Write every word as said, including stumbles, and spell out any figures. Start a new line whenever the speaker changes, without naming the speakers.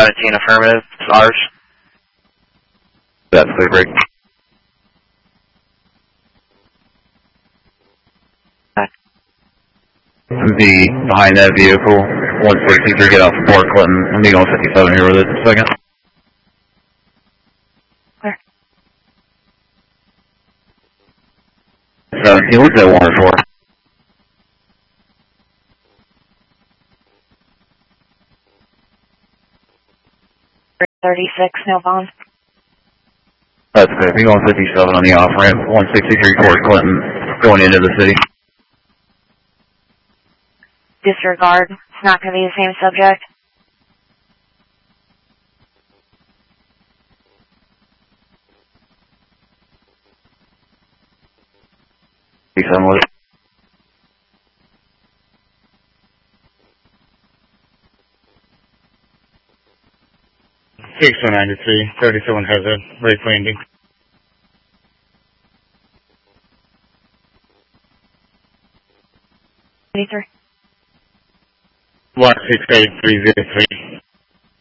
seventeen affirmative. It's ours.
That's clear break. The behind that vehicle, one sixty-three, get off Port Clinton. I'm being on fifty-seven here with it. Second.
Clear.
seventeen, what's that warrant for?
thirty-six, no bond.
That's clear. Being on fifty-seven on the off ramp, one sixty-three, Port Clinton, going into the city.
Disregard. It's not going to be the same subject.
fifty-seven with it.
six one ninety-three, thirty-seven hazard, brake landing.
eighty-three.
one six eight three zero three.